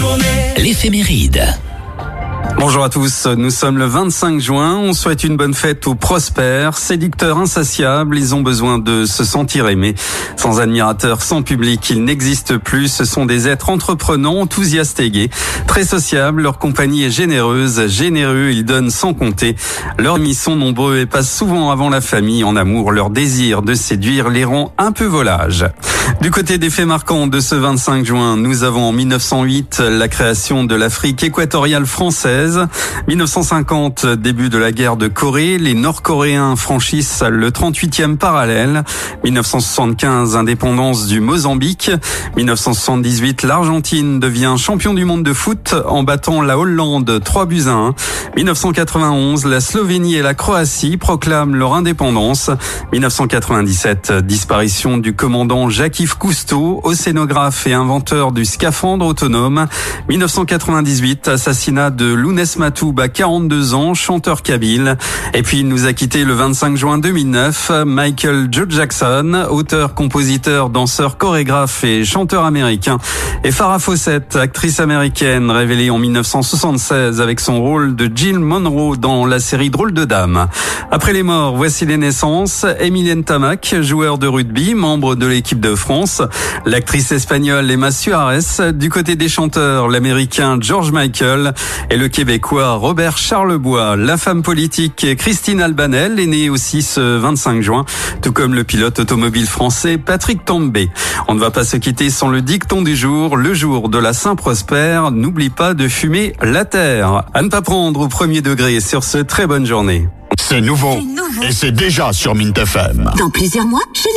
L'éphéméride. Bonjour à tous, nous sommes le 25 juin, on souhaite une bonne fête aux prospères, séducteurs insatiables, ils ont besoin de se sentir aimés. Sans admirateurs, sans public, ils n'existent plus, ce sont des êtres entreprenants, enthousiastes et gais, très sociables, leur compagnie est généreuse, généreux, ils donnent sans compter. Leurs amis sont nombreux et passent souvent avant la famille en amour, leur désir de séduire les rend un peu volages. Du côté des faits marquants de ce 25 juin, nous avons en 1908 la création de l'Afrique équatoriale française. 1950, début de la guerre de Corée, les Nord-Coréens franchissent le 38e parallèle. 1975, indépendance du Mozambique. 1978, l'Argentine devient champion du monde de foot en battant la Hollande 3-1. 1991, la Slovénie et la Croatie proclament leur indépendance. 1997, disparition du commandant Jacques-Yves Cousteau, océanographe et inventeur du scaphandre autonome. 1998, assassinat de Lounès Matoub à 42 ans, chanteur kabyle. Et puis il nous a quitté le 25 juin 2009, Michael Joe Jackson, auteur, compositeur, danseur, chorégraphe et chanteur américain. Et Farrah Fawcett, actrice américaine, révélée en 1976 avec son rôle de Jill Monroe dans la série Drôle de Dame. Après les morts, voici les naissances. Emilienne Tamac, joueur de rugby, membre de l'équipe de France. L'actrice espagnole Emma Suárez. Du côté des chanteurs, l'américain George Michael et le québécois Robert Charlebois. La femme politique Christine Albanel est née aussi ce 25 juin, tout comme le pilote automobile français Patrick Tambay. On ne va pas se quitter sans le dicton du jour, le jour de la Saint-Prosper. N'oublie pas de fumer la terre. À ne pas prendre au premier degré sur ce très bonne journée. C'est nouveau. Et c'est déjà sur Mint FM. Dans plusieurs mois,